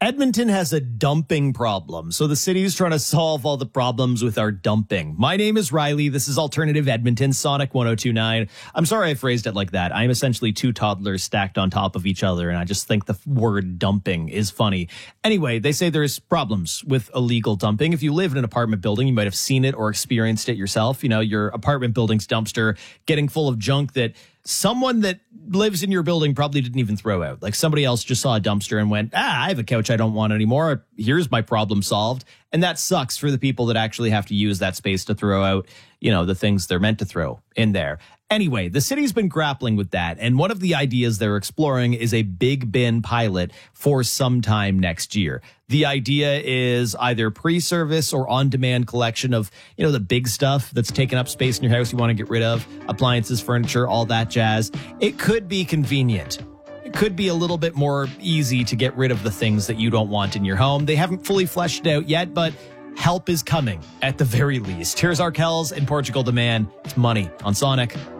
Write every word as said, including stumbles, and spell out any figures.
Edmonton has a dumping problem, so the city is trying to solve all the problems with our dumping. My name is Riley. This is Alternative Edmonton, Sonic one oh two point nine. I'm sorry I phrased it like that. I'm essentially two toddlers stacked on top of each other, and I just think the word dumping is funny. Anyway, they say there's problems with illegal dumping. If you live in an apartment building, you might have seen it or experienced it yourself. You know, your apartment building's dumpster getting full of junk that someone that lives in your building probably didn't even throw out. Like somebody else just saw a dumpster and went, ah, I have a couch I don't want anymore. Here's my problem solved. And that sucks for the people that actually have to use that space to throw out, you know, the things they're meant to throw in there. Anyway, the city's been grappling with that. And one of the ideas they're exploring is a big bin pilot for some time next year. The idea is either pre-service or on-demand collection of, you know, the big stuff that's taking up space in your house you want to get rid of, appliances, furniture, all that jazz. It could be convenient. It could be a little bit more easy to get rid of the things that you don't want in your home. They haven't fully fleshed it out yet, but help is coming at the very least. Here's Arkells and Portugal the Man. It's Money on Sonic.